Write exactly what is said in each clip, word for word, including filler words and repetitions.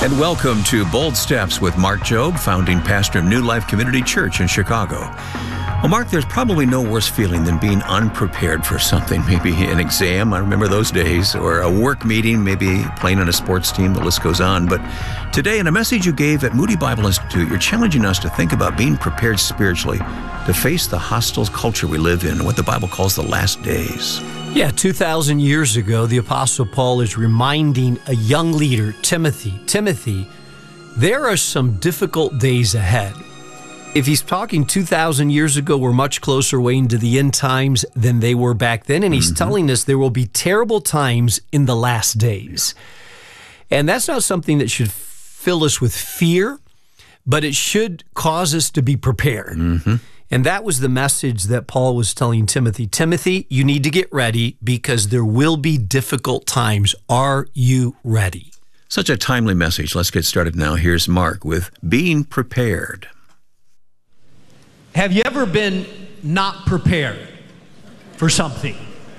And welcome to Bold Steps with Mark Jobe, founding pastor of New Life Community Church in Chicago. Well, Mark, there's probably no worse feeling than being unprepared for something, maybe an exam, I remember those days, or a work meeting, maybe playing on a sports team, the list goes on. But today, in a message you gave at Moody Bible Institute, you're challenging us to think about being prepared spiritually to face the hostile culture we live in, what the Bible calls the last days. Yeah, two thousand years ago, the Apostle Paul is reminding a young leader, Timothy, Timothy, there are some difficult days ahead. If he's talking two thousand years ago, we're much closer way into the end times than they were back then. And he's mm-hmm. telling us there will be terrible times in the last days. And that's not something that should fill us with fear, but it should cause us to be prepared. Mm-hmm. And that was the message that Paul was telling Timothy. Timothy, you need to get ready because there will be difficult times. Are you ready? Such a timely message. Let's get started now. Here's Mark with Being Prepared. Have you ever been not prepared for something?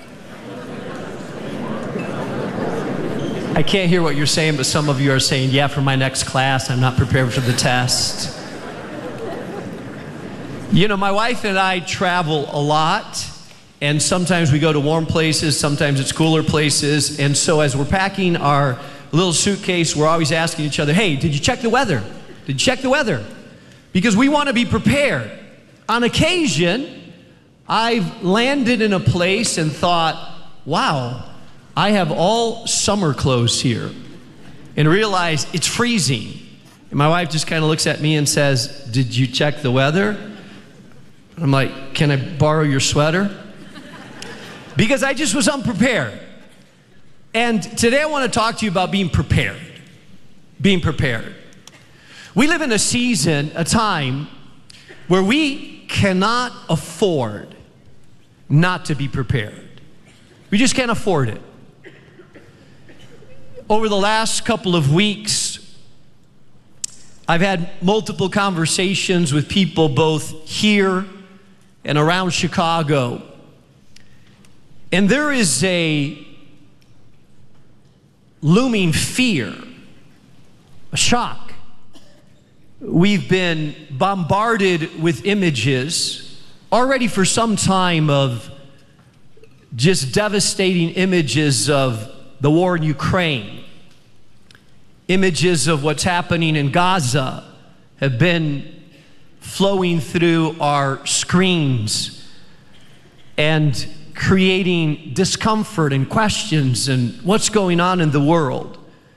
I can't hear what you're saying, but some of you are saying, yeah, for my next class, I'm not prepared for the test. You know, my wife and I travel a lot, and sometimes we go to warm places, sometimes it's cooler places, and so as we're packing our little suitcase, we're always asking each other, hey, did you check the weather? Did you check the weather? Because we want to be prepared. On occasion, I've landed in a place and thought, wow, I have all summer clothes here, and realized it's freezing. And my wife just kind of looks at me and says, did you check the weather? I'm like, can I borrow your sweater? Because I just was unprepared. And today I want to talk to you about being prepared. Being prepared. We live in a season, a time, where we cannot afford not to be prepared. We just can't afford it. Over the last couple of weeks, I've had multiple conversations with people both here and around Chicago. And there is a looming fear, a shock. We've been bombarded with images already for some time of just devastating images of the war in Ukraine. Images of what's happening in Gaza have been flowing through our screens and creating discomfort and questions and what's going on in the world.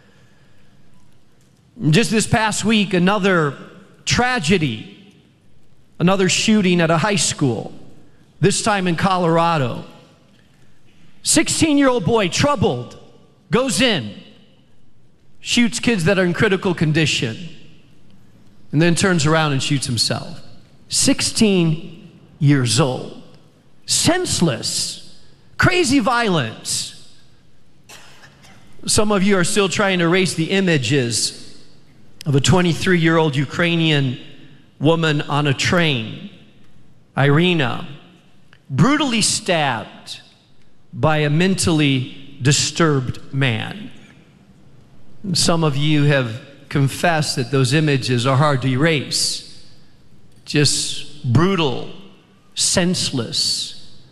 Just this past week, another tragedy, another shooting at a high school, this time in Colorado. sixteen-year-old boy, troubled, goes in, shoots kids that are in critical condition, and then turns around and shoots himself. sixteen years old. Senseless, crazy violence. Some of you are still trying to erase the images of a twenty-three-year-old Ukrainian woman on a train, Irina, brutally stabbed by a mentally disturbed man. Some of you have confessed that those images are hard to erase. Just brutal, senseless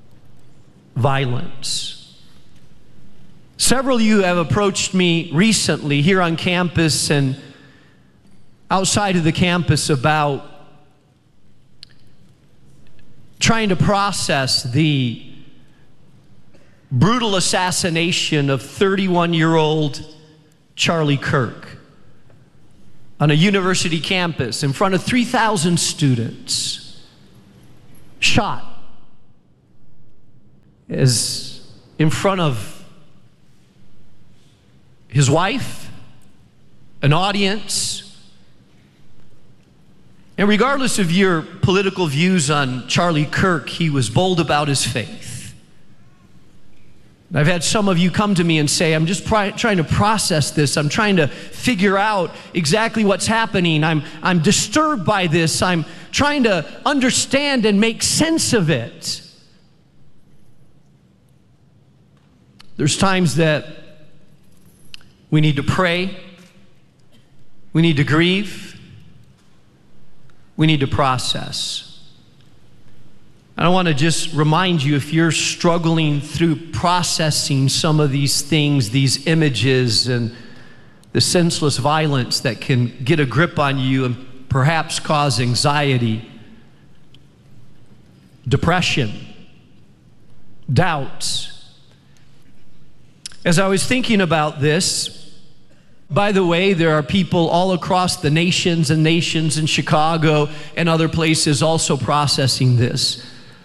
violence. Several of you have approached me recently here on campus and outside of the campus about trying to process the brutal assassination of thirty-one-year-old Charlie Kirk on a university campus in front of three thousand students, shot as in front of his wife, an audience. And regardless of your political views on Charlie Kirk, he was bold about his faith. I've had some of you come to me and say, I'm just pry- trying to process this. I'm trying to figure out exactly what's happening. I'm, I'm disturbed by this. I'm trying to understand and make sense of it. There's times that we need to pray. We need to grieve. We need to process. And I want to just remind you, if you're struggling through processing some of these things, these images and the senseless violence that can get a grip on you and perhaps cause anxiety, depression, doubts. As I was thinking about this, by the way, there are people all across the nations and nations in Chicago and other places also processing this.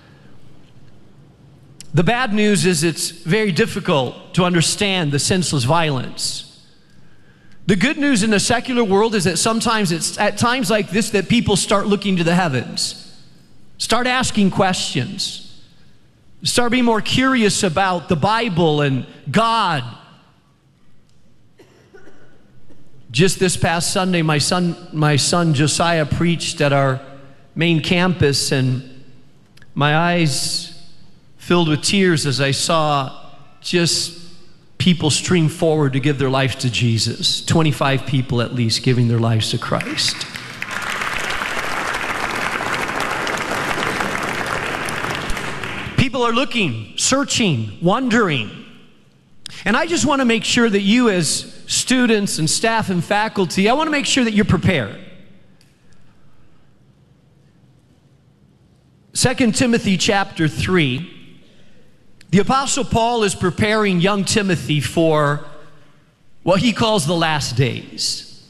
The bad news is it's very difficult to understand the senseless violence. The good news in the secular world is that sometimes it's at times like this that people start looking to the heavens, start asking questions, start being more curious about the Bible and God. Just this past Sunday, my son, my son Josiah preached at our main campus, and my eyes filled with tears as I saw just people stream forward to give their lives to Jesus. twenty-five people at least giving their lives to Christ. People are looking, searching, wondering. And I just want to make sure that you as students and staff and faculty, I want to make sure that you're prepared. Second Timothy chapter three. The Apostle Paul is preparing young Timothy for what he calls the last days.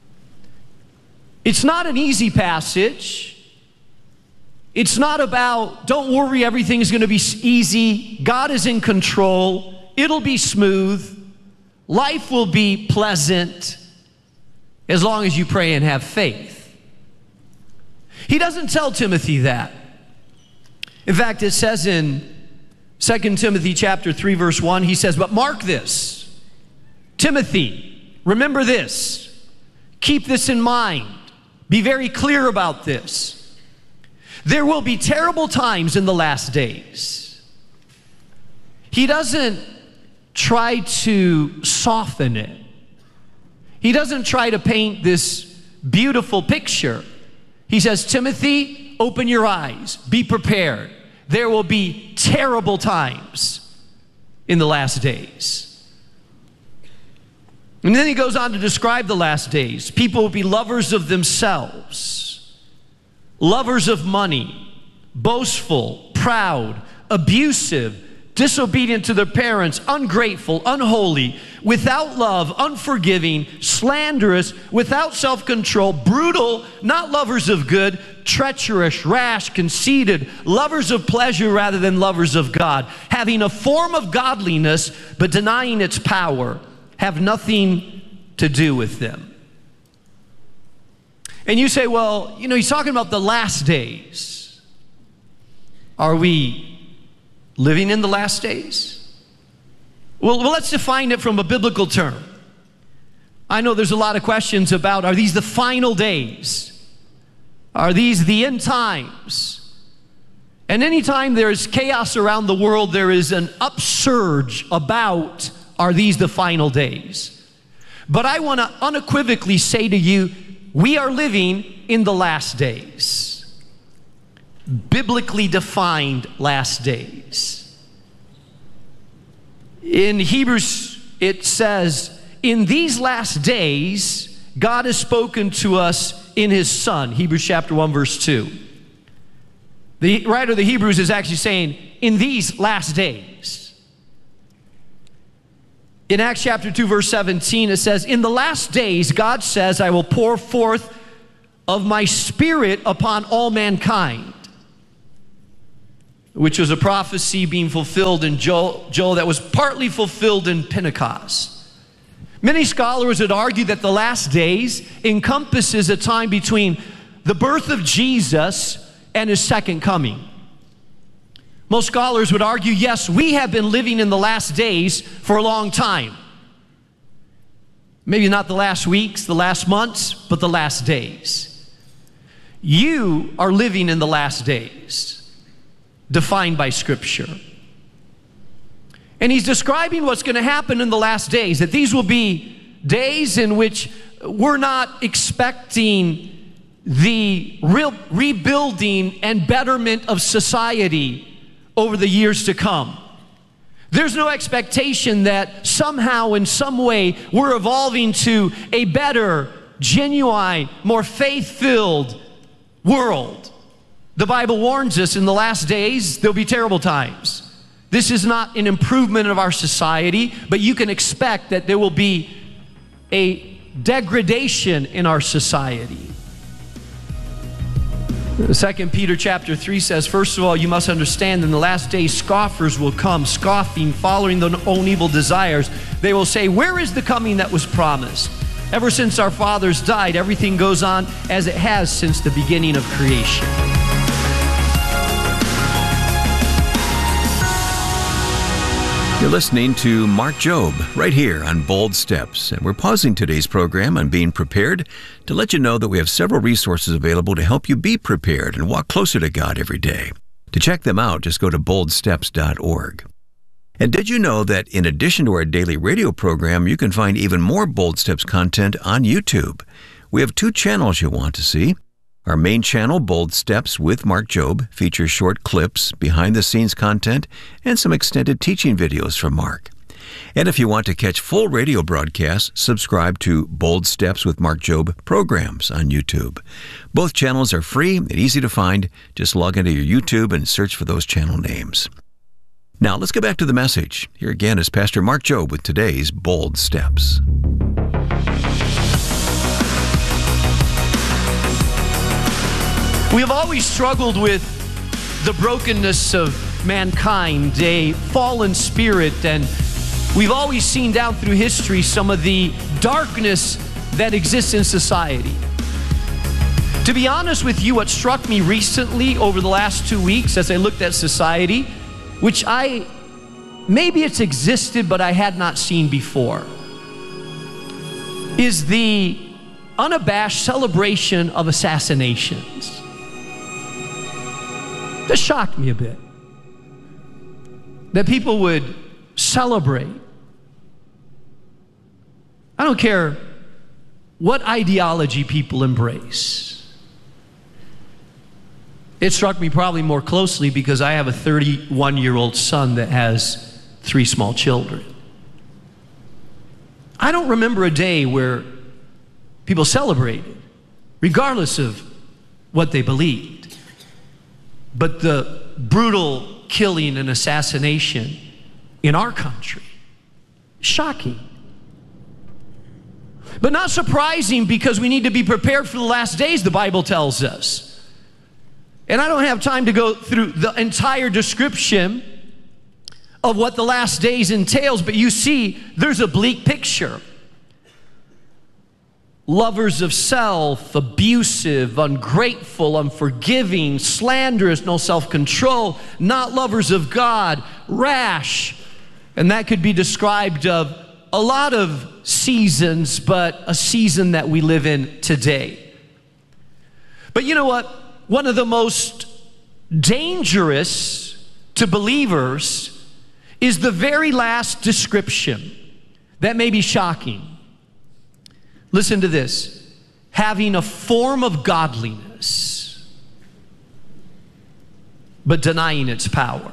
It's not an easy passage. It's not about, don't worry, everything's going to be easy. God is in control. It'll be smooth. Life will be pleasant as long as you pray and have faith. He doesn't tell Timothy that. In fact, it says in Second Timothy chapter three, verse one, he says, but mark this, Timothy, remember this, keep this in mind, be very clear about this. There will be terrible times in the last days. He doesn't try to soften it. He doesn't try to paint this beautiful picture. He says, Timothy, open your eyes, be prepared. There will be terrible times in the last days. And then he goes on to describe the last days. People will be lovers of themselves, lovers of money, boastful, proud, abusive, disobedient to their parents, ungrateful, unholy, without love, unforgiving, slanderous, without self-control, brutal, not lovers of good, treacherous, rash, conceited, lovers of pleasure rather than lovers of God, having a form of godliness but denying its power, have nothing to do with them. And you say, well, you know, he's talking about the last days. Are we living in the last days? Well, well, let's define it from a biblical term. I know there's a lot of questions about, are these the final days? Are these the end times? And anytime there's chaos around the world, there is an upsurge about, are these the final days? But I want to unequivocally say to you, we are living in the last days. Biblically defined last days. In Hebrews, it says, in these last days, God has spoken to us in his Son. Hebrews chapter one, verse two. The writer of the Hebrews is actually saying, in these last days. In Acts chapter two, verse seventeen, it says, in the last days, God says, I will pour forth of my Spirit upon all mankind. Which was a prophecy being fulfilled in Joel, Joel that was partly fulfilled in Pentecost. Many scholars would argue that the last days encompasses a time between the birth of Jesus and his second coming. Most scholars would argue, yes, we have been living in the last days for a long time. Maybe not the last weeks, the last months, but the last days. You are living in the last days, defined by Scripture. And he's describing what's going to happen in the last days, that these will be days in which we're not expecting the real rebuilding and betterment of society over the years to come. There's no expectation that somehow, in some way, we're evolving to a better, genuine, more faith-filled world. The Bible warns us in the last days there'll be terrible times. This is not an improvement of our society, but you can expect that there will be a degradation in our society. Second Peter chapter three says, first of all, you must understand in the last days scoffers will come, scoffing, following their own evil desires. They will say, where is the coming that was promised? Ever since our fathers died, everything goes on as it has since the beginning of creation. You're listening to Mark Jobe right here on Bold Steps, and we're pausing today's program on being prepared to let you know that we have several resources available to help you be prepared and walk closer to God every day. To check them out, just go to bold steps dot org. And did you know that in addition to our daily radio program, you can find even more Bold Steps content on YouTube? We have two channels you'll want to see. Our main channel, Bold Steps with Mark Jobe, features short clips, behind-the-scenes content, and some extended teaching videos from Mark. And if you want to catch full radio broadcasts, subscribe to Bold Steps with Mark Jobe programs on YouTube. Both channels are free and easy to find. Just log into your YouTube and search for those channel names. Now, let's get back to the message. Here again is Pastor Mark Jobe with today's Bold Steps. We have always struggled with the brokenness of mankind, a fallen spirit, and we've always seen down through history some of the darkness that exists in society. To be honest with you, what struck me recently over the last two weeks as I looked at society, which I, maybe it's existed but I had not seen before, is the unabashed celebration of assassinations. That shocked me a bit. That people would celebrate. I don't care what ideology people embrace. It struck me probably more closely because I have a thirty-one-year-old son that has three small children. I don't remember a day where people celebrated, regardless of what they believed. But the brutal killing and assassination in our country, shocking. But not surprising because we need to be prepared for the last days, the Bible tells us. And I don't have time to go through the entire description of what the last days entails, but you see there's a bleak picture. Lovers of self, abusive, ungrateful, unforgiving, slanderous, no self-control, not lovers of God, rash. And that could be described of a lot of seasons, but a season that we live in today. But you know what? One of the most dangerous to believers is the very last description. That may be shocking. Listen to this. Having a form of godliness, but denying its power.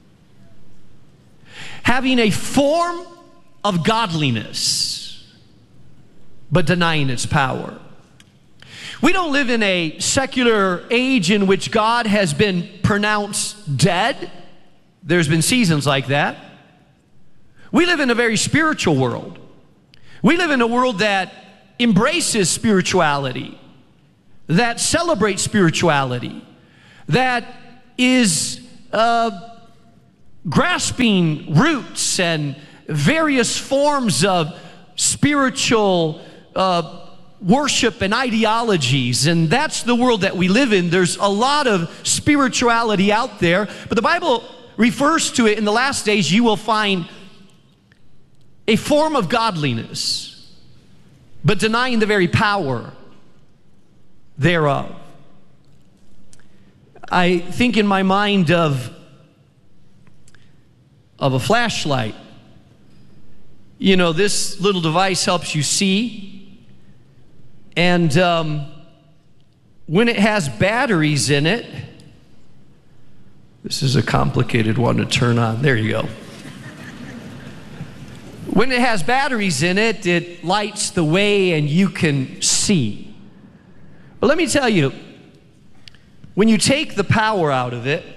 Having a form of godliness, but denying its power. We don't live in a secular age in which God has been pronounced dead. There's been seasons like that. We live in a very spiritual world. We live in a world that embraces spirituality, that celebrates spirituality, that is uh, grasping roots and various forms of spiritual uh, worship and ideologies. And that's the world that we live in. There's a lot of spirituality out there, but the Bible refers to it in the last days. You will find a form of godliness, but denying the very power thereof. I think in my mind of, of a flashlight. You know, this little device helps you see. And um, when it has batteries in it, this is a complicated one to turn on. There you go. When it has batteries in it, it lights the way and you can see. But let me tell you, when you take the power out of it,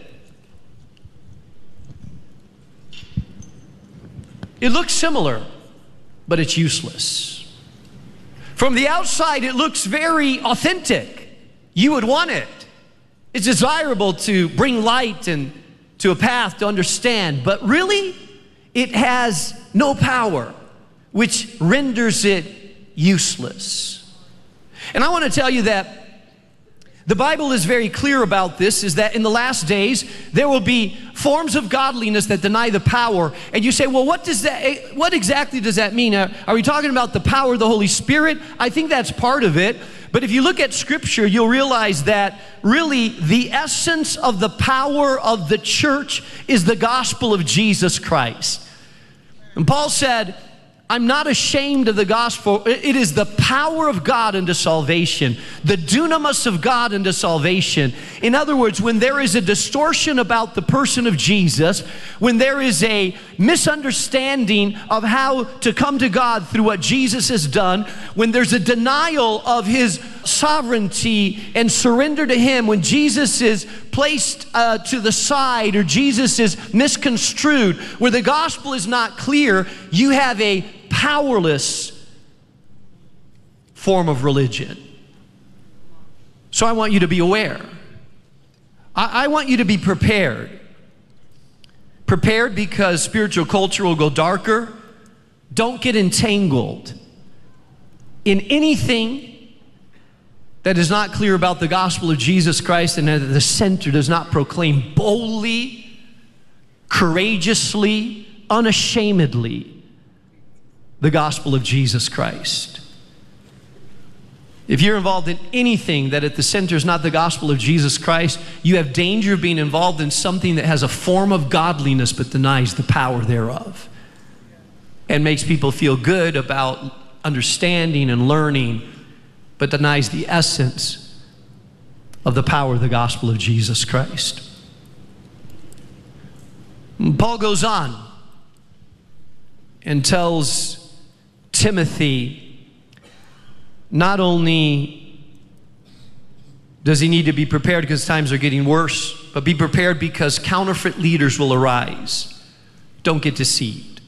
it looks similar, but it's useless. From the outside, it looks very authentic. You would want it. It's desirable to bring light and to a path to understand, but really, it has no power, which renders it useless. And I want to tell you that the Bible is very clear about this, is that in the last days, there will be forms of godliness that deny the power. And you say, well, what does that, what exactly does that mean? Are, are we talking about the power of the Holy Spirit? I think that's part of it. But if you look at Scripture, you'll realize that really the essence of the power of the church is the gospel of Jesus Christ. And Paul said, I'm not ashamed of the gospel. It is the power of God unto salvation, the dunamis of God unto salvation. In other words, when there is a distortion about the person of Jesus, when there is a misunderstanding of how to come to God through what Jesus has done, when there's a denial of His sovereignty and surrender to Him, when Jesus is placed uh, to the side or Jesus is misconstrued, where the gospel is not clear, you have a powerless form of religion. So I want you to be aware. I, I want you to be prepared. Prepared because spiritual culture will go darker. Don't get entangled in anything that is not clear about the gospel of Jesus Christ and that the center does not proclaim boldly, courageously, unashamedly the gospel of Jesus Christ. If you're involved in anything that at the center is not the gospel of Jesus Christ, you have danger of being involved in something that has a form of godliness but denies the power thereof and makes people feel good about understanding and learning but denies the essence of the power of the gospel of Jesus Christ. Paul goes on and tells Timothy, not only does he need to be prepared because times are getting worse, but be prepared because counterfeit leaders will arise. Don't get deceived.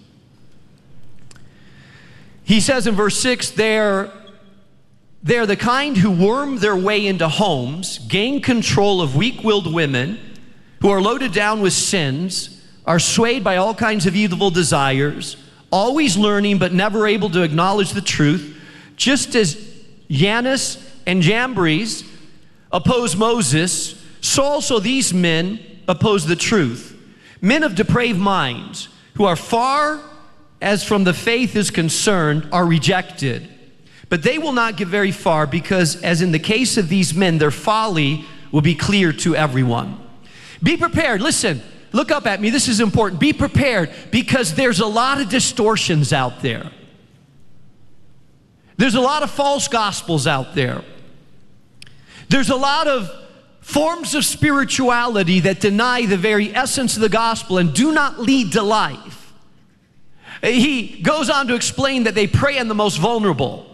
He says in verse six, they're, they're the kind who worm their way into homes, gain control of weak-willed women who are loaded down with sins, are swayed by all kinds of evil desires, always learning but never able to acknowledge the truth, just as Jannes and Jambres oppose Moses, so also these men oppose the truth. Men of depraved minds, who are far as from the faith is concerned, are rejected. But they will not get very far because, as in the case of these men, their folly will be clear to everyone. Be prepared. Listen. Look up at me, this is important. Be prepared because there's a lot of distortions out there. There's a lot of false gospels out there. There's a lot of forms of spirituality that deny the very essence of the gospel and do not lead to life. He goes on to explain that they prey on the most vulnerable.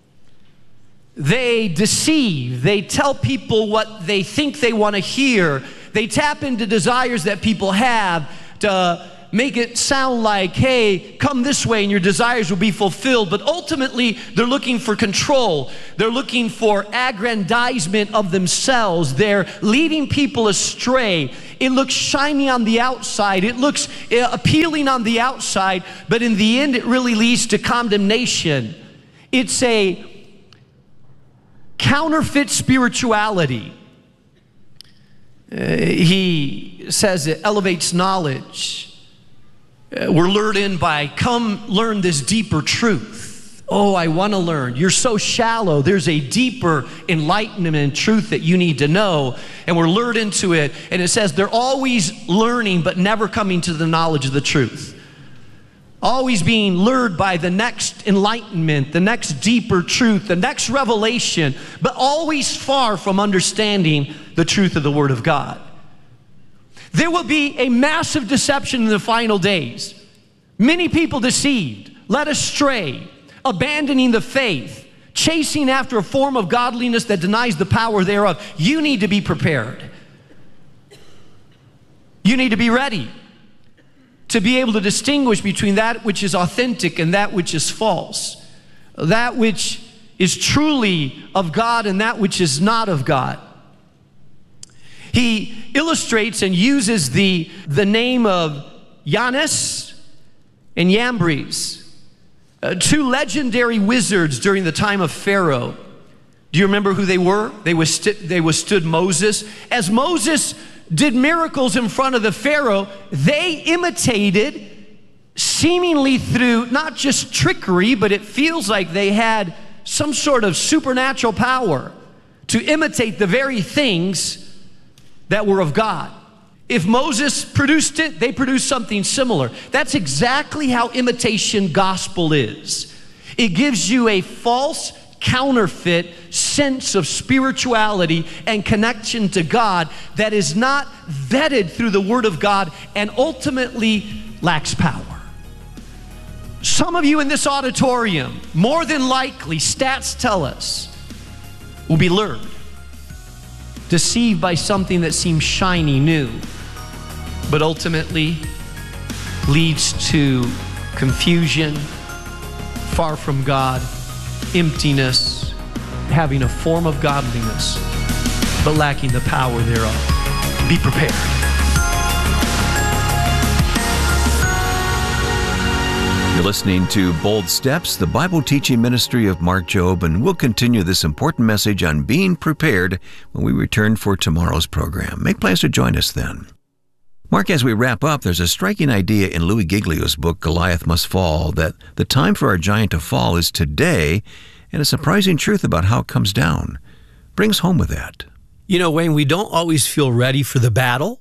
They deceive. They tell people what they think they want to hear. They tap into desires that people have to make it sound like, hey, come this way and your desires will be fulfilled. But ultimately, they're looking for control. They're looking for aggrandizement of themselves. They're leading people astray. It looks shiny on the outside. It looks appealing on the outside. But in the end, it really leads to condemnation. It's a counterfeit spirituality. Uh, he says it elevates knowledge. Uh, we're lured in by, come learn this deeper truth. Oh, I want to learn. You're so shallow. There's a deeper enlightenment and truth that you need to know. And we're lured into it. And it says they're always learning but never coming to the knowledge of the truth. always being lured by the next enlightenment, the next deeper truth, the next revelation, but always far from understanding the truth of the Word of God. There will be a massive deception in the final days. Many people deceived, led astray, abandoning the faith, chasing after a form of godliness that denies the power thereof. You need to be prepared. You need to be ready to be able to distinguish between that which is authentic and that which is false, that which is truly of God and that which is not of God. He illustrates and uses the, the name of Jannes and Jambres, uh, two legendary wizards during the time of Pharaoh. Do you remember who they were? They withstood, they withstood Moses. As Moses did miracles in front of the Pharaoh, they imitated, seemingly through not just trickery, but it feels like they had some sort of supernatural power to imitate the very things that were of God. If Moses produced it, they produced something similar. That's exactly how imitation gospel is. It gives you a false, counterfeit sense of spirituality and connection to God that is not vetted through the Word of God and ultimately lacks power. Some of you in this auditorium, more than likely, stats tell us, will be lured, deceived by something that seems shiny, new, but ultimately leads to confusion, far from God, emptiness, having a form of godliness, but lacking the power thereof. Be prepared. You're listening to Bold Steps, the Bible teaching ministry of Mark Jobe, and we'll continue this important message on being prepared when we return for tomorrow's program. Make plans to join us then. Mark, as we wrap up, there's a striking idea in Louis Giglio's book, Goliath Must Fall, that the time for our giant to fall is today, and a surprising truth about how it comes down. Brings home with that. You know, Wayne, we don't always feel ready for the battle.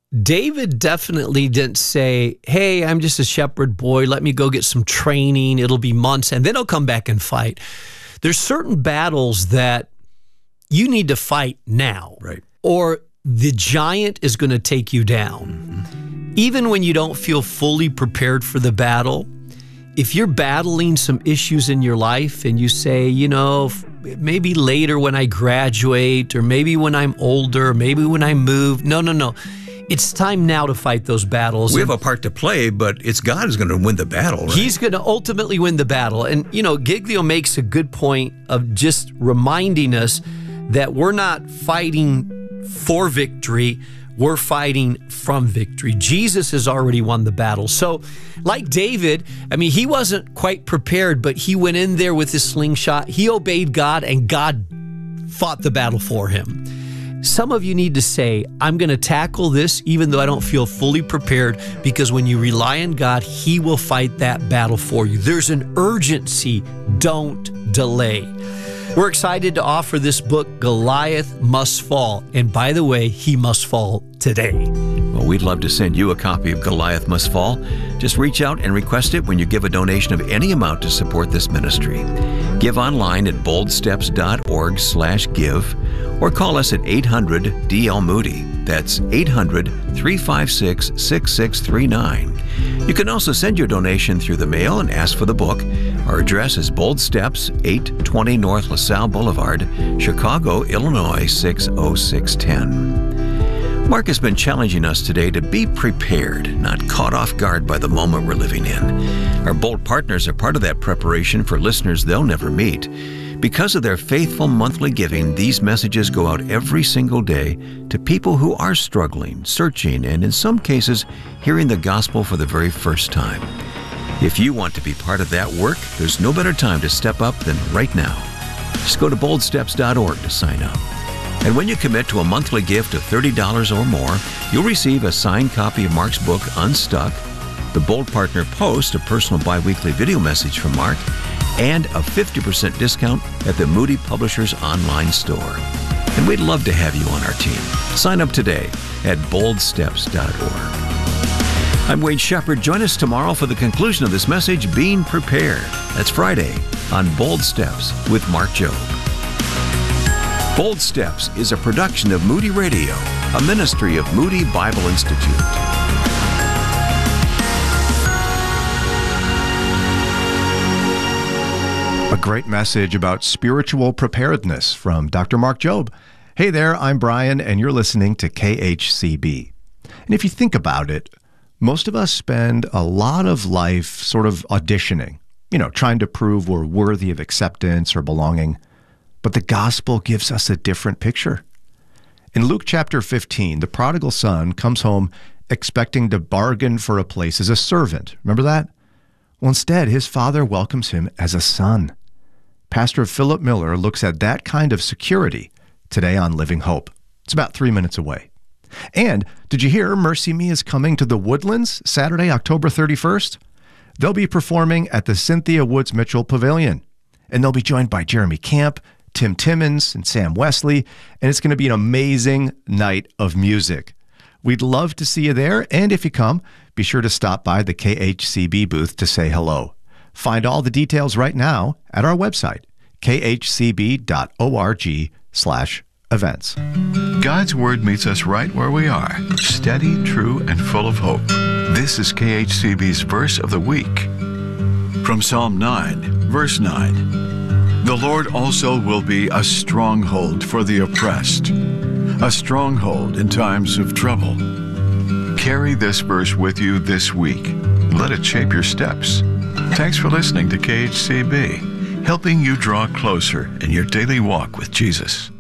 David definitely didn't say, hey, I'm just a shepherd boy, let me go get some training, it'll be months, and then I'll come back and fight. There's certain battles that you need to fight now. Right. Or the giant is going to take you down. Mm-hmm. Even when you don't feel fully prepared for the battle, if you're battling some issues in your life and you say, you know, maybe later when I graduate, or maybe when I'm older, maybe when I move, no, no, no. It's time now to fight those battles. We have a part to play, but it's God who's going to win the battle, right? He's going to ultimately win the battle. And, you know, Giglio makes a good point of just reminding us that we're not fighting for victory, we're fighting from victory. Jesus has already won the battle. So, like David, I mean, he wasn't quite prepared, but he went in there with his slingshot. He obeyed God, and God fought the battle for him. Some of you need to say, I'm going to tackle this even though I don't feel fully prepared, because when you rely on God, He will fight that battle for you. There's an urgency. Don't delay. We're excited to offer this book, Goliath Must Fall. And by the way, he must fall today. Well, we'd love to send you a copy of Goliath Must Fall. Just reach out and request it when you give a donation of any amount to support this ministry. Give online at boldsteps.org slash give or call us at eight hundred D L Moody. That's eight hundred, three five six, six six three nine. You can also send your donation through the mail and ask for the book. Our address is Bold Steps, eight twenty North LaSalle Boulevard, Chicago, Illinois, six oh six one oh. Mark has been challenging us today to be prepared, not caught off guard by the moment we're living in. Our Bold partners are part of that preparation for listeners they'll never meet. Because of their faithful monthly giving, these messages go out every single day to people who are struggling, searching, and in some cases, hearing the gospel for the very first time. If you want to be part of that work, there's no better time to step up than right now. Just go to bold steps dot org to sign up. And when you commit to a monthly gift of thirty dollars or more, you'll receive a signed copy of Mark's book, Unstuck, the Bold Partner Post, a personal bi-weekly video message from Mark, and a fifty percent discount at the Moody Publishers online store. And we'd love to have you on our team. Sign up today at bold steps dot org. I'm Wade Shepard. Join us tomorrow for the conclusion of this message, Being Prepared. That's Friday on Bold Steps with Mark Jobe. Bold Steps is a production of Moody Radio, a ministry of Moody Bible Institute. A great message about spiritual preparedness from Doctor Mark Jobe. Hey there, I'm Brian, and you're listening to K H C B. And if you think about it, most of us spend a lot of life sort of auditioning, you know, trying to prove we're worthy of acceptance or belonging. But the gospel gives us a different picture. In Luke chapter fifteen, the prodigal son comes home expecting to bargain for a place as a servant. Remember that? Well, instead, his father welcomes him as a son. Pastor Philip Miller looks at that kind of security today on Living Hope. It's about three minutes away. And did you hear Mercy Me is coming to the Woodlands Saturday, October thirty-first? They'll be performing at the Cynthia Woods Mitchell Pavilion. And they'll be joined by Jeremy Camp, Tim Timmons, and Sam Wesley. And it's going to be an amazing night of music. We'd love to see you there. And if you come, be sure to stop by the K H C B booth to say hello. Find all the details right now at our website, k h c b dot org slash events. God's Word meets us right where we are, steady, true, and full of hope. This is K H C B's Verse of the Week. From Psalm nine, verse nine. The Lord also will be a stronghold for the oppressed, a stronghold in times of trouble. Carry this verse with you this week. Let it shape your steps. Thanks for listening to K H C B, helping you draw closer in your daily walk with Jesus.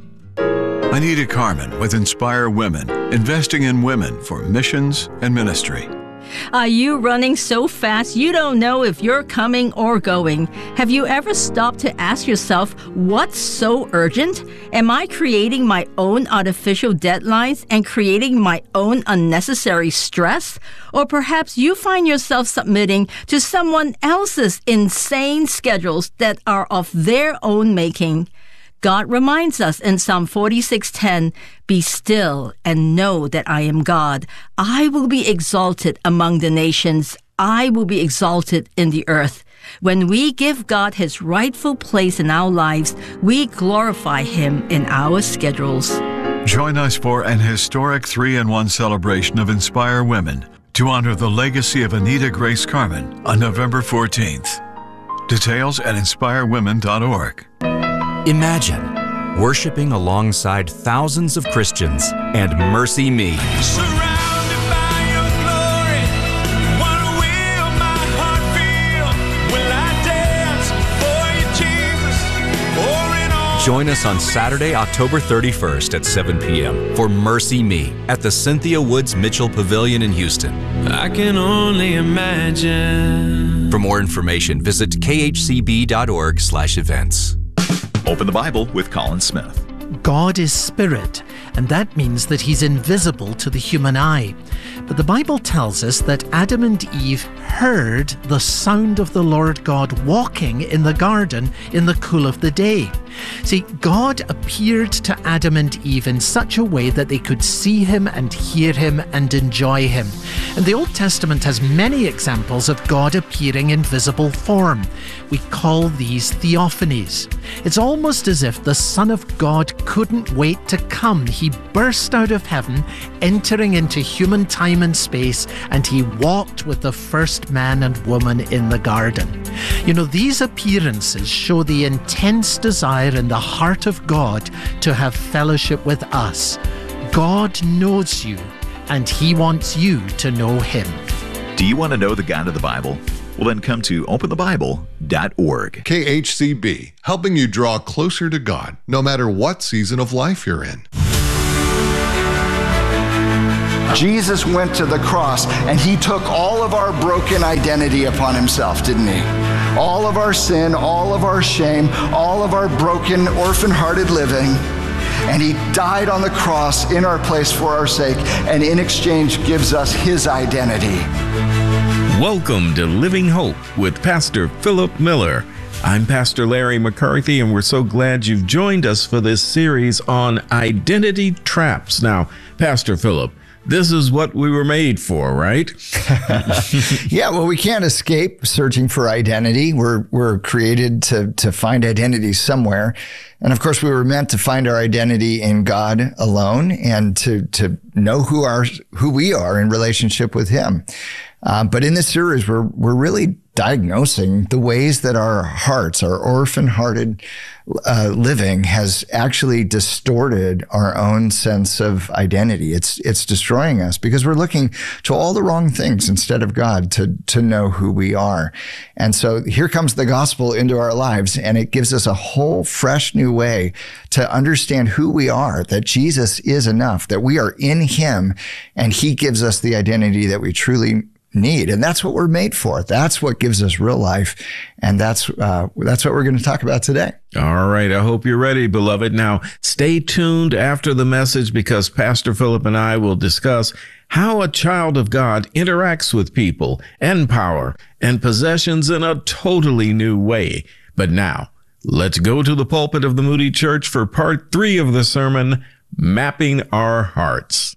Anita Carmen with Inspire Women, investing in women for missions and ministry. Are you running so fast you don't know if you're coming or going? Have you ever stopped to ask yourself, what's so urgent? Am I creating my own artificial deadlines and creating my own unnecessary stress? Or perhaps you find yourself submitting to someone else's insane schedules that are of their own making. God reminds us in Psalm forty-six ten, "Be still and know that I am God. I will be exalted among the nations. I will be exalted in the earth." When we give God his rightful place in our lives, we glorify him in our schedules. Join us for an historic three-in-one celebration of Inspire Women to honor the legacy of Anita Grace Carmen on November fourteenth. Details at inspire women dot org. Imagine worshiping alongside thousands of Christians and Mercy Me. Surrounded by your glory, what will my heart feel? Will I dance for you, Jesus? Pouring on. Join us on Saturday, October thirty-first at seven p.m. for Mercy Me at the Cynthia Woods Mitchell Pavilion in Houston. I can only imagine. For more information, visit k h c b dot org slash events. Open the Bible with Colin Smith. God is spirit, and that means that he's invisible to the human eye. But the Bible tells us that Adam and Eve heard the sound of the Lord God walking in the garden in the cool of the day. See, God appeared to Adam and Eve in such a way that they could see him and hear him and enjoy him. And the Old Testament has many examples of God appearing in visible form. We call these theophanies. It's almost as if the Son of God couldn't wait to come. He burst out of heaven, entering into human time and space, and he walked with the first man and woman in the garden. You know, these appearances show the intense desire in the heart of God to have fellowship with us. God knows you, and he wants you to know him. Do you want to know the God of the Bible? Well, then come to open the bible dot org. K H C B, helping you draw closer to God, no matter what season of life you're in. Jesus went to the cross and he took all of our broken identity upon himself, didn't he? All of our sin, all of our shame, all of our broken, orphan-hearted living. And he died on the cross in our place for our sake, and in exchange gives us his identity. Welcome to Living Hope with Pastor Philip Miller. I'm Pastor Larry McCarthy, and we're so glad you've joined us for this series on identity traps. Now, Pastor Philip, this is what we were made for, right? Yeah, well, we can't escape searching for identity. We're we're created to to find identity somewhere. And of course, we were meant to find our identity in God alone and to to know who our who we are in relationship with Him. Uh, but in this series, we're we're really diagnosing the ways that our hearts, our orphan-hearted uh, living, has actually distorted our own sense of identity. It's it's destroying us because we're looking to all the wrong things instead of God to to know who we are. And so here comes the gospel into our lives, and it gives us a whole fresh new way to understand who we are, that Jesus is enough, that we are in Him, and He gives us the identity that we truly need. And that's what we're made for. That's what gives us real life. And that's uh, that's what we're going to talk about today. All right. I hope you're ready, beloved. Now, stay tuned after the message because Pastor Philip and I will discuss how a child of God interacts with people and power and possessions in a totally new way. But now, let's go to the pulpit of the Moody Church for part three of the sermon, Mapping Our Hearts.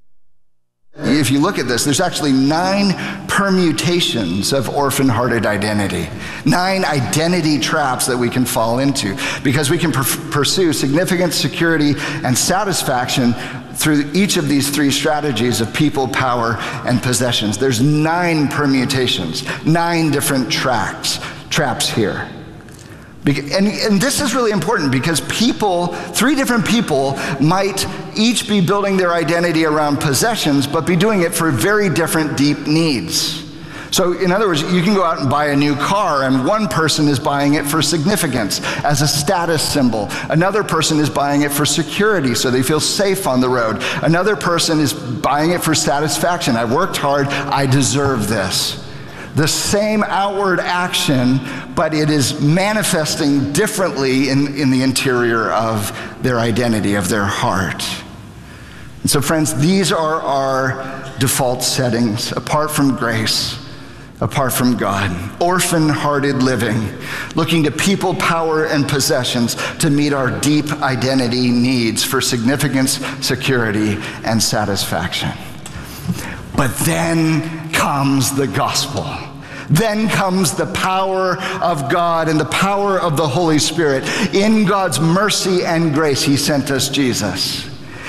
If you look at this, there's actually nine permutations of orphan-hearted identity, nine identity traps that we can fall into because we can pr- pursue significance, security, and satisfaction through each of these three strategies of people, power, and possessions. There's nine permutations, nine different tracks, traps here. And, and this is really important because people, three different people might each be building their identity around possessions, but be doing it for very different deep needs. So in other words, you can go out and buy a new car and one person is buying it for significance as a status symbol. Another person is buying it for security so they feel safe on the road. Another person is buying it for satisfaction. I worked hard, I deserve this. The same outward action, but it is manifesting differently in, in the interior of their identity, of their heart. And so friends, these are our default settings, apart from grace, apart from God. Orphan-hearted living, looking to people, power, and possessions to meet our deep identity needs for significance, security, and satisfaction. But then comes the gospel. Then comes the power of God and the power of the Holy Spirit. In God's mercy and grace, He sent us Jesus.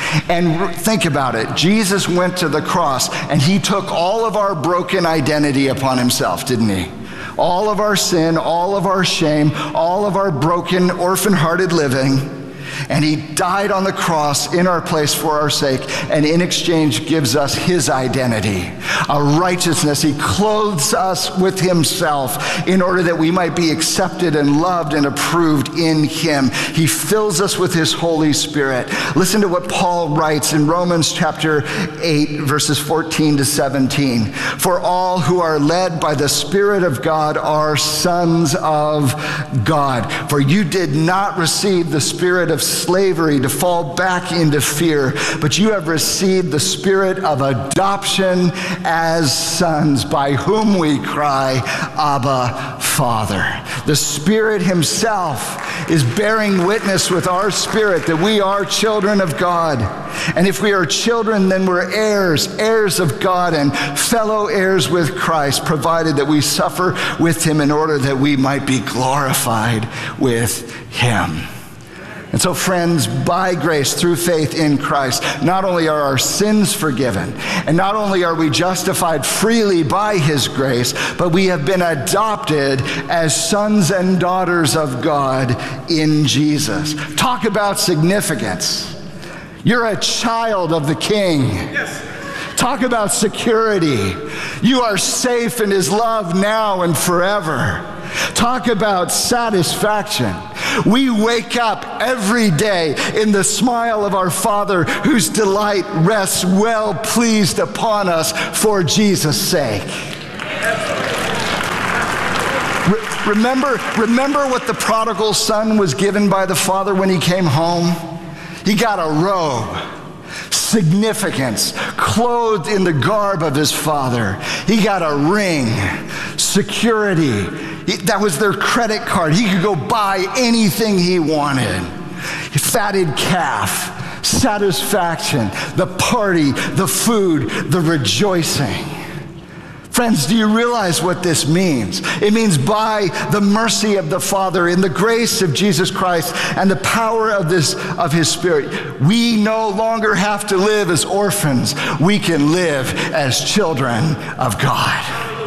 And think about it. Jesus went to the cross and He took all of our broken identity upon Himself, didn't He? All of our sin, all of our shame, all of our broken, orphan-hearted living. And He died on the cross in our place for our sake, and in exchange gives us His identity, a righteousness. He clothes us with Himself in order that we might be accepted and loved and approved in Him. He fills us with His Holy Spirit. Listen to what Paul writes in Romans chapter eight, verses fourteen to seventeen. For all who are led by the Spirit of God are sons of God. For you did not receive the spirit of slavery to fall back into fear, but you have received the spirit of adoption as sons, by whom we cry, Abba, Father. The Spirit Himself is bearing witness with our spirit that we are children of God. And if we are children, then we're heirs, heirs of God and fellow heirs with Christ, provided that we suffer with Him in order that we might be glorified with Him. And so, friends, by grace, through faith in Christ, not only are our sins forgiven, and not only are we justified freely by His grace, but we have been adopted as sons and daughters of God in Jesus. Talk about significance. You're a child of the King. Yes. Talk about security. You are safe in His love now and forever. Talk about satisfaction. We wake up every day in the smile of our Father, whose delight rests well pleased upon us for Jesus' sake. Re- remember, remember what the prodigal son was given by the Father when he came home? He got a robe. Significance, clothed in the garb of his father. He got a ring, security. He, that was their credit card. He could go buy anything he wanted. A fatted calf, satisfaction, the party, the food, the rejoicing. Friends, do you realize what this means? It means by the mercy of the Father, in the grace of Jesus Christ, and the power of this of His Spirit, we no longer have to live as orphans. We can live as children of God.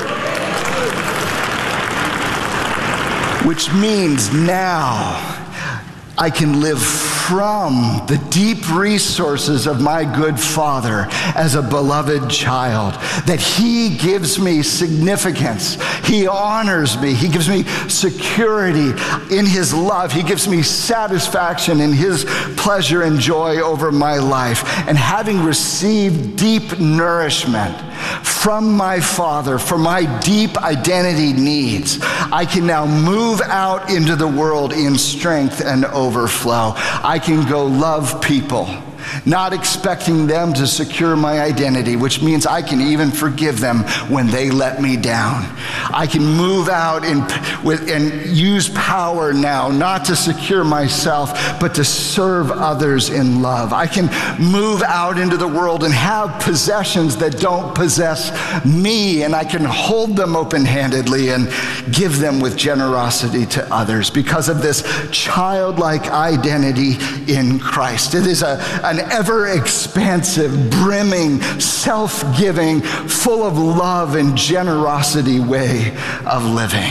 Which means now I can live from the deep resources of my good Father as a beloved child, that He gives me significance. He honors me. He gives me security in His love. He gives me satisfaction in His pleasure and joy over my life. And having received deep nourishment from my Father for my deep identity needs, I can now move out into the world in strength and overflow. I can go love people, not expecting them to secure my identity, which means I can even forgive them when they let me down. I can move out in, with, and use power now, not to secure myself, but to serve others in love. I can move out into the world and have possessions that don't possess me, and I can hold them open-handedly and give them with generosity to others because of this childlike identity in Christ. It is a, an ever-expansive, brimming, self-giving, full of love and generosity way of living.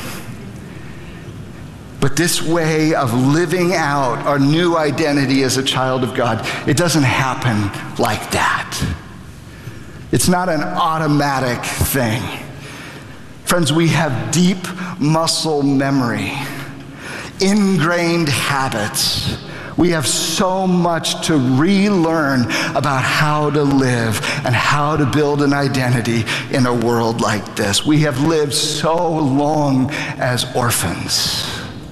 But this way of living out our new identity as a child of God, it doesn't happen like that. It's not an automatic thing. Friends, we have deep muscle memory, ingrained habits. We have so much to relearn about how to live and how to build an identity in a world like this. We have lived so long as orphans.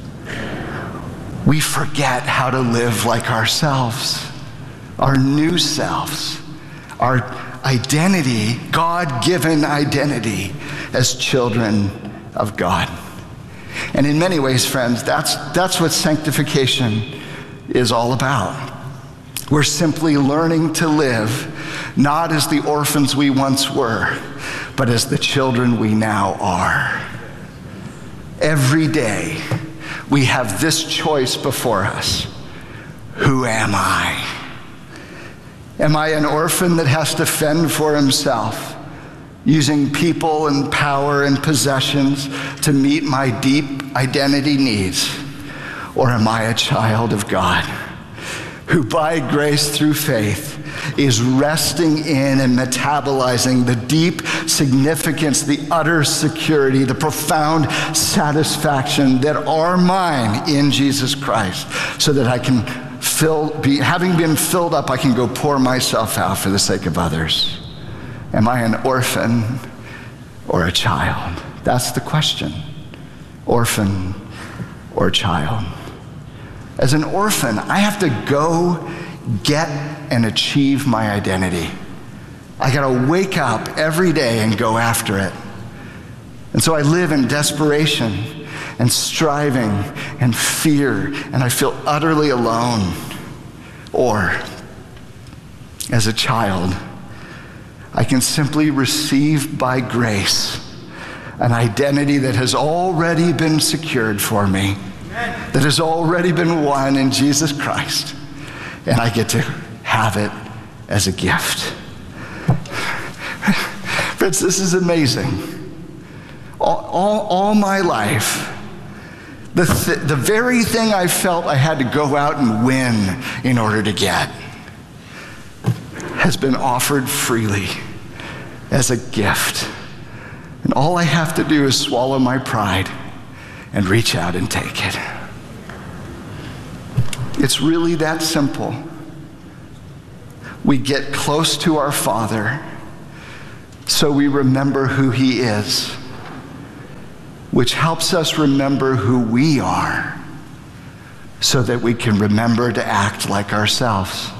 We forget how to live like ourselves, our new selves, our identity, God-given identity as children of God. And in many ways, friends, that's, that's what sanctification is all about. We're simply learning to live not as the orphans we once were, but as the children we now are. Every day, we have this choice before us. Who am I? Am I an orphan that has to fend for himself, using people and power and possessions to meet my deep identity needs? Or am I a child of God who by grace through faith is resting in and metabolizing the deep significance, the utter security, the profound satisfaction that are mine in Jesus Christ, so that I can fill, be, having been filled up, I can go pour myself out for the sake of others. Am I an orphan or a child? That's the question. Orphan or child. As an orphan, I have to go get and achieve my identity. I gotta wake up every day and go after it. And so I live in desperation and striving and fear, and I feel utterly alone. Or, as a child, I can simply receive by grace an identity that has already been secured for me, that has already been won in Jesus Christ, and I get to have it as a gift. Friends, this is amazing. All, all, all my life, the, th- the very thing I felt I had to go out and win in order to get has been offered freely as a gift. And all I have to do is swallow my pride and reach out and take it. It's really that simple. We get close to our Father so we remember who He is, which helps us remember who we are so that we can remember to act like ourselves.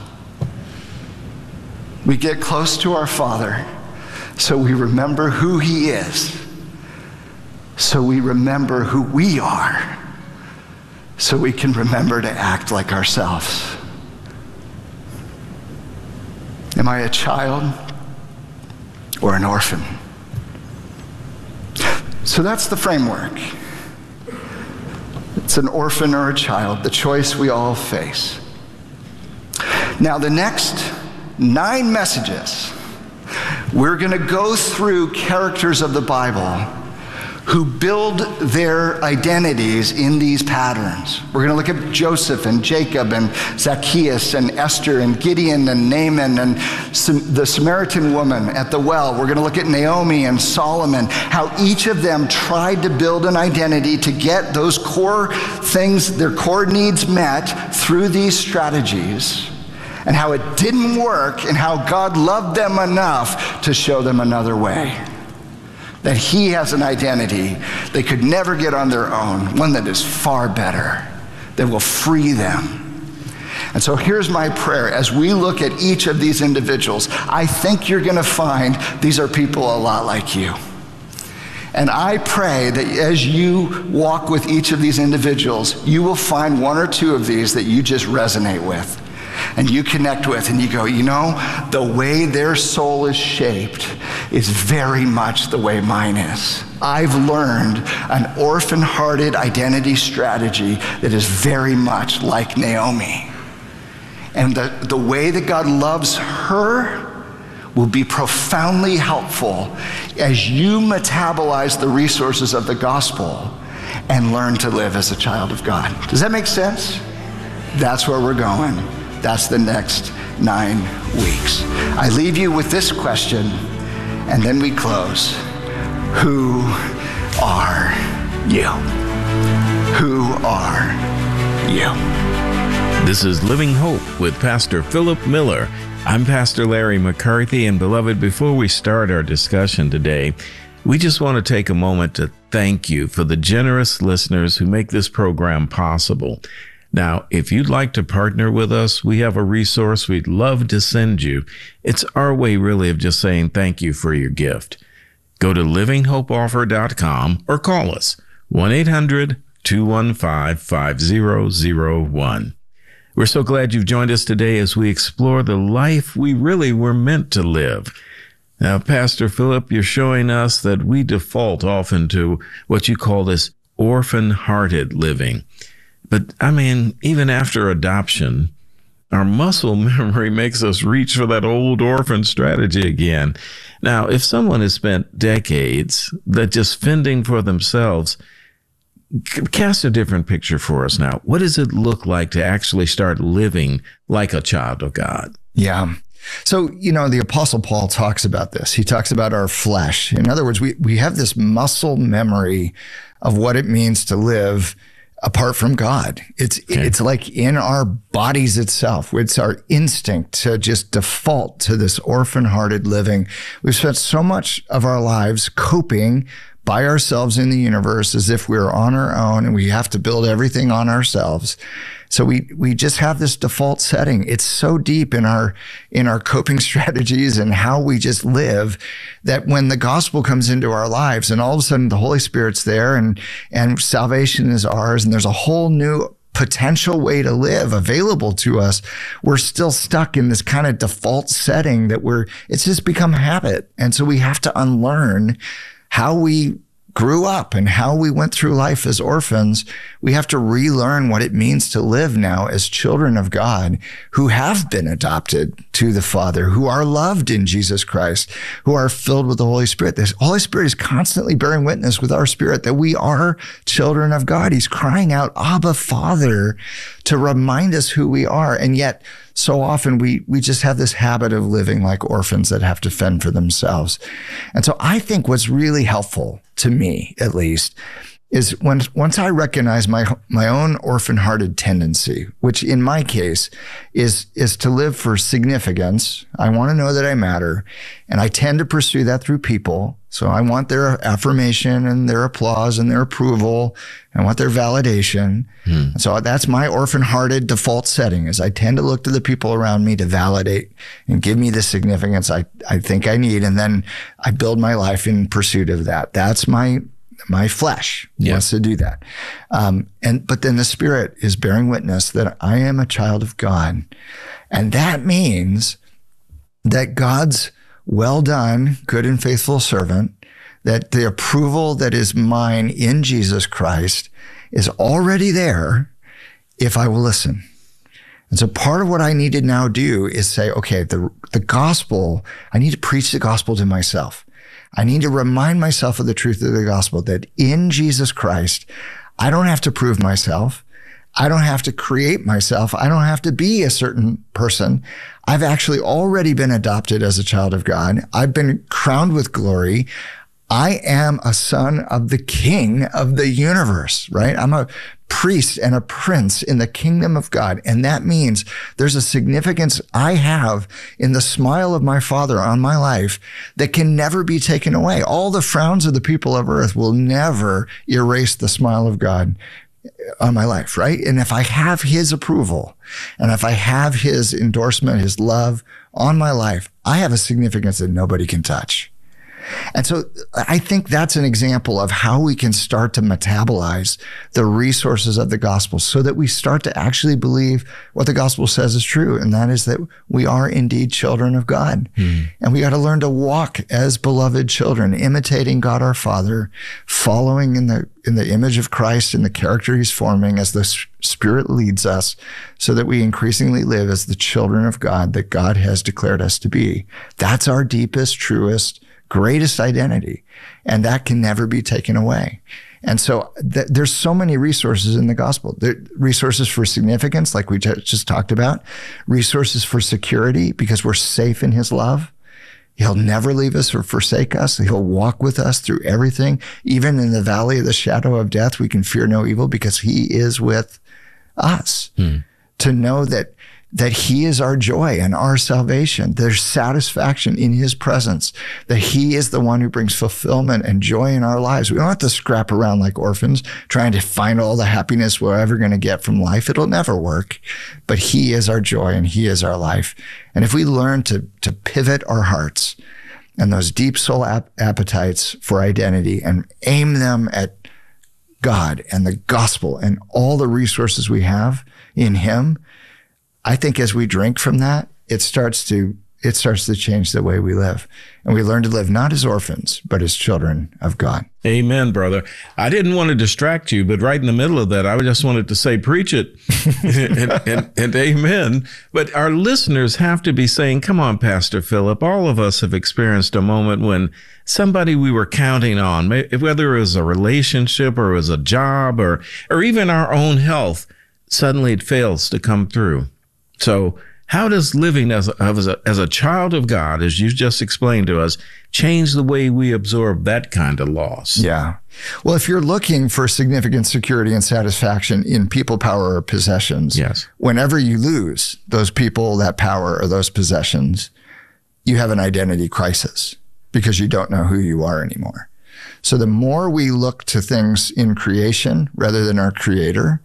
We get close to our Father so we remember who He is, so we remember who we are, so we can remember to act like ourselves. Am I a child or an orphan? So that's the framework. It's an orphan or a child, the choice we all face. Now, the next nine messages, we're going to go through characters of the Bible who build their identities in these patterns. We're going to look at Joseph and Jacob and Zacchaeus and Esther and Gideon and Naaman and the Samaritan woman at the well. We're going to look at Naomi and Solomon, how each of them tried to build an identity to get those core things, their core needs met through these strategies, and how it didn't work, and how God loved them enough to show them another way. That he has an identity they could never get on their own, one that is far better, that will free them. And so here's my prayer. As we look at each of these individuals, I think you're going to find these are people a lot like you. And I pray that as you walk with each of these individuals, you will find one or two of these that you just resonate with. And you connect with, and you go, you know, the way their soul is shaped is very much the way mine is. I've learned an orphan-hearted identity strategy that is very much like Naomi. And the, the way that God loves her will be profoundly helpful as you metabolize the resources of the gospel and learn to live as a child of God. Does that make sense? That's where we're going. That's the next nine weeks. I leave you with this question, and then we close. Who are you? Who are you? This is Living Hope with Pastor Philip Miller. I'm Pastor Larry McCarthy, and beloved, before we start our discussion today, we just want to take a moment to thank you for the generous listeners who make this program possible. Now, if you'd like to partner with us, we have a resource we'd love to send you. It's our way, really, of just saying thank you for your gift. Go to living hope offer dot com or call us, one eight hundred two one five five zero zero one. We're so glad you've joined us today as we explore the life we really were meant to live. Now, Pastor Philip, you're showing us that we default often to what you call this orphan-hearted living. But, I mean, even after adoption, our muscle memory makes us reach for that old orphan strategy again. Now, if someone has spent decades that just fending for themselves, cast a different picture for us now. What does it look like to actually start living like a child of God? Yeah. So, you know, the Apostle Paul talks about this. He talks about our flesh. In other words, we, we have this muscle memory of what it means to live apart from God. It's okay. It's like in our bodies itself. It's our instinct to just default to this orphan-hearted living. We've spent so much of our lives coping by ourselves in the universe as if we're on our own and we have to build everything on ourselves. So we we just have this default setting. It's so deep in our in our coping strategies and how we just live that when the gospel comes into our lives and all of a sudden the Holy Spirit's there and and salvation is ours and there's a whole new potential way to live available to us, we're still stuck in this kind of default setting that we're it's just become habit. And so we have to unlearn how we grew up and how we went through life as orphans. We have to relearn what it means to live now as children of God who have been adopted to the Father, who are loved in Jesus Christ, who are filled with the Holy Spirit. The Holy Spirit is constantly bearing witness with our spirit that we are children of God. He's crying out, Abba, Father, to remind us who we are. And yet, so often we we just have this habit of living like orphans that have to fend for themselves. And so I think what's really helpful to me, at least, is when once I recognize my my own orphan-hearted tendency, which in my case is is to live for significance. I want to know that I matter, and I tend to pursue that through people. So I want their affirmation and their applause and their approval. I want their validation. Hmm. So that's my orphan-hearted default setting, is I tend to look to the people around me to validate and give me the significance I, I think I need. And then I build my life in pursuit of that. That's my my flesh yeah. wants to do that. Um, and but then the Spirit is bearing witness that I am a child of God. And that means that God's well done, good and faithful servant, that the approval that is mine in Jesus Christ is already there if I will listen. And so part of what I need to now do is say, okay, the, the gospel, I need to preach the gospel to myself. I need to remind myself of the truth of the gospel, that in Jesus Christ, I don't have to prove myself. I don't have to create myself. I don't have to be a certain person. I've actually already been adopted as a child of God. I've been crowned with glory. I am a son of the King of the universe, right? I'm a priest and a prince in the kingdom of God. And that means there's a significance I have in the smile of my Father on my life that can never be taken away. All the frowns of the people of earth will never erase the smile of God on my life, right? And if I have his approval and if I have his endorsement, his love on my life, I have a significance that nobody can touch. And so I think that's an example of how we can start to metabolize the resources of the gospel so that we start to actually believe what the gospel says is true. And that is that we are indeed children of God. Mm. And we got to learn to walk as beloved children, imitating God our Father, following in the, in the image of Christ and the character he's forming as the Spirit leads us, so that we increasingly live as the children of God that God has declared us to be. That's our deepest, truest, greatest identity. And that can never be taken away. And so th- there's so many resources in the gospel. There, resources for significance, like we t- just talked about, resources for security because we're safe in his love. He'll never leave us or forsake us. He'll walk with us through everything. Even in the valley of the shadow of death, we can fear no evil because he is with us. Hmm. To know that that he is our joy and our salvation. There's satisfaction in his presence, that he is the one who brings fulfillment and joy in our lives. We don't have to scrap around like orphans trying to find all the happiness we're ever going to get from life. It'll never work, but he is our joy and he is our life. And if we learn to, to pivot our hearts and those deep soul ap- appetites for identity and aim them at God and the gospel and all the resources we have in him, I think as we drink from that, it starts to it starts to change the way we live. And we learn to live not as orphans, but as children of God. Amen, brother. I didn't want to distract you, but right in the middle of that, I just wanted to say, preach it and, and, and amen. But our listeners have to be saying, come on, Pastor Philip, all of us have experienced a moment when somebody we were counting on, whether it was a relationship or it was a job or, or even our own health, suddenly it fails to come through. So how does living as a, as a as a child of God, as you just explained to us, change the way we absorb that kind of loss? Yeah. Well, if you're looking for significant security and satisfaction in people, power, or possessions, yes. Whenever you lose those people, that power, or those possessions, you have an identity crisis because you don't know who you are anymore. So the more we look to things in creation rather than our Creator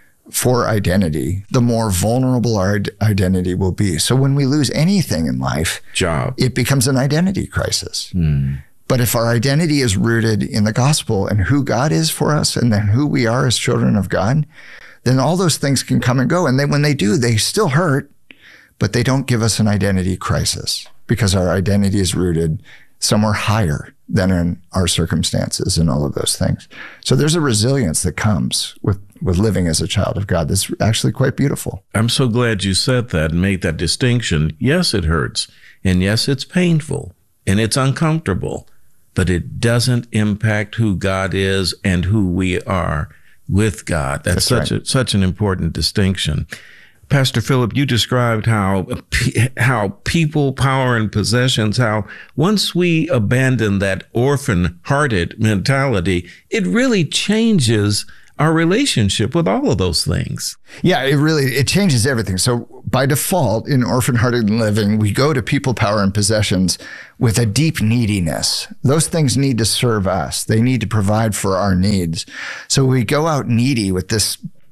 for identity, the more vulnerable our identity will be. So when we lose anything in life, job, it becomes an identity crisis. Mm. But if our identity is rooted in the gospel and who God is for us and then who we are as children of God, then all those things can come and go. And then when they do, they still hurt, but they don't give us an identity crisis because our identity is rooted somewhere higher than in our circumstances and all of those things. So there's a resilience that comes with, with living as a child of God that's actually quite beautiful. I'm so glad you said that and made that distinction. Yes, it hurts. And yes, it's painful and it's uncomfortable, but it doesn't impact who God is and who we are with God. That's, That's such right. a, such an important distinction. Pastor Philip, you described how how people, power, and possessions, how once we abandon that orphan-hearted mentality, it really changes our relationship with all of those things. Yeah, it really, it changes everything. So by default, in orphan-hearted living, we go to people, power, and possessions with a deep neediness. Those things need to serve us. They need to provide for our needs. So we go out needy with this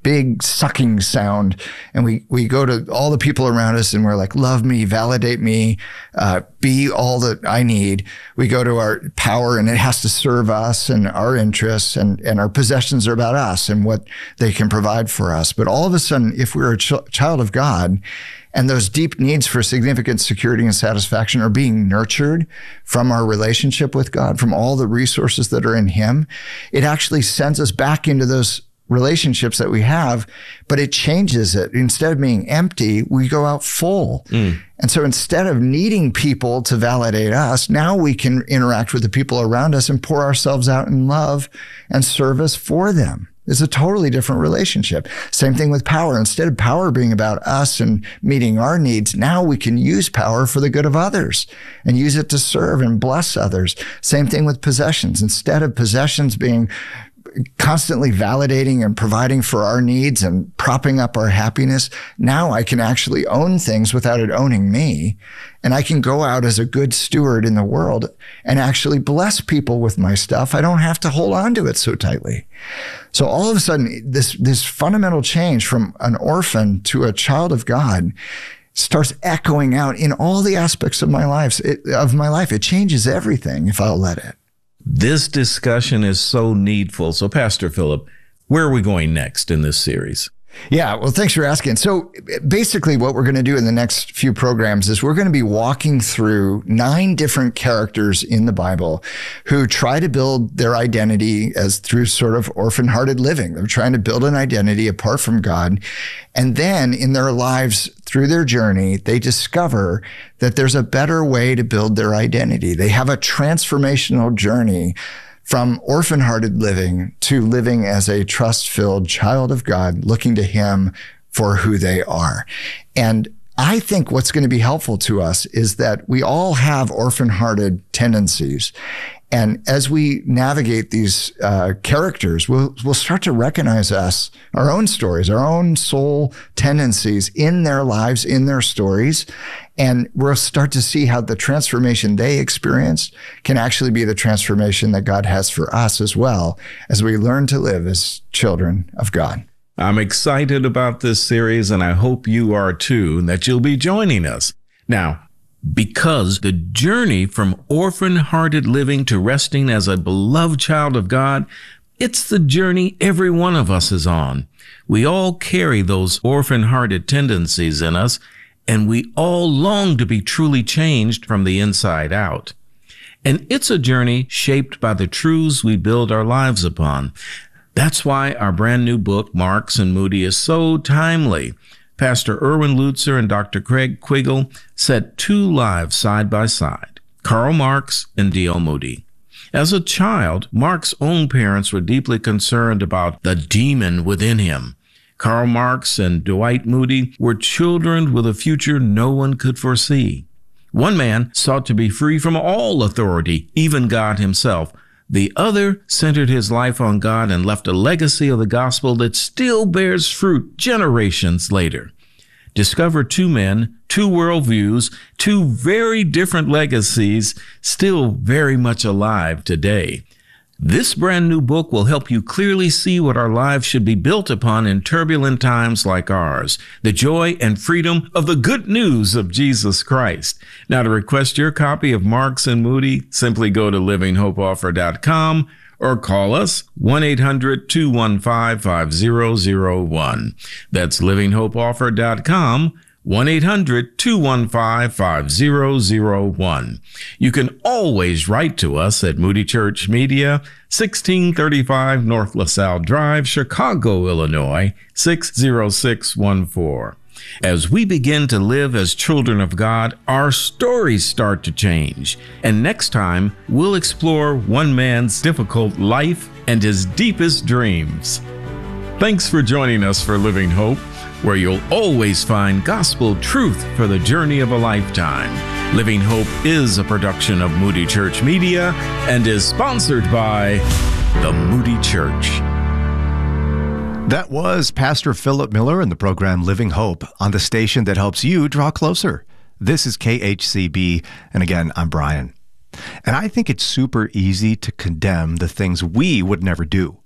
big sucking sound. And we, we go to all the people around us and we're like, love me, validate me, uh, be all that I need. We go to our power and it has to serve us and our interests, and, and our possessions are about us and what they can provide for us. But all of a sudden, if we're a ch- child of God, and those deep needs for significant security and satisfaction are being nurtured from our relationship with God, from all the resources that are in Him, it actually sends us back into those relationships that we have, but it changes it. Instead of being empty, we go out full. Mm. And so instead of needing people to validate us, now we can interact with the people around us and pour ourselves out in love and service for them. It's a totally different relationship. Same thing with power. Instead of power being about us and meeting our needs, now we can use power for the good of others and use it to serve and bless others. Same thing with possessions. Instead of possessions being constantly validating and providing for our needs and propping up our happiness, now I can actually own things without it owning me. And I can go out as a good steward in the world and actually bless people with my stuff. I don't have to hold on to it so tightly. So all of a sudden, this, this fundamental change from an orphan to a child of God starts echoing out in all the aspects of my life. It, of my life. It changes everything if I'll let it. This discussion is so needful. So, Pastor Philip, where are we going next in this series? Yeah, well, thanks for asking. So basically what we're going to do in the next few programs is we're going to be walking through nine different characters in the Bible who try to build their identity as through sort of orphan-hearted living. They're trying to build an identity apart from God. And then in their lives, through their journey, they discover that there's a better way to build their identity. They have a transformational journey from orphan-hearted living to living as a trust-filled child of God, looking to Him for who they are. And I think what's going to be helpful to us is that we all have orphan-hearted tendencies. And as we navigate these uh, characters, we'll, we'll start to recognize us, our own stories, our own soul tendencies in their lives, in their stories. And we'll start to see how the transformation they experienced can actually be the transformation that God has for us as well, as we learn to live as children of God. I'm excited about this series, and I hope you are too, and that you'll be joining us. Now, because the journey from orphan-hearted living to resting as a beloved child of God, it's the journey every one of us is on. We all carry those orphan-hearted tendencies in us, and we all long to be truly changed from the inside out. And it's a journey shaped by the truths we build our lives upon. That's why our brand new book, Marks and Moody, is so timely. Pastor Erwin Lutzer and Doctor Craig Quiggle set two lives side by side, Karl Marx and D L Moody. As a child, Marx's own parents were deeply concerned about the demon within him. Karl Marx and Dwight Moody were children with a future no one could foresee. One man sought to be free from all authority, even God Himself. The other centered his life on God and left a legacy of the gospel that still bears fruit generations later. Discover two men, two worldviews, two very different legacies, still very much alive today. This brand new book will help you clearly see what our lives should be built upon in turbulent times like ours, the joy and freedom of the good news of Jesus Christ. Now, to request your copy of Marks and Moody, simply go to living hope offer dot com or call us one eight hundred two one five five zero zero one. That's living hope offer dot com. one eight hundred two one five five zero zero one. You can always write to us at Moody Church Media, sixteen thirty-five North LaSalle Drive, Chicago, Illinois, six zero six one four. As we begin to live as children of God, our stories start to change. And next time, we'll explore one man's difficult life and his deepest dreams. Thanks for joining us for Living Hope, where you'll always find gospel truth for the journey of a lifetime. Living Hope is a production of Moody Church Media and is sponsored by the Moody Church. That was Pastor Philip Miller in the program Living Hope on the station that helps you draw closer. This is K H C B, and again, I'm Brian. And I think it's super easy to condemn the things we would never do.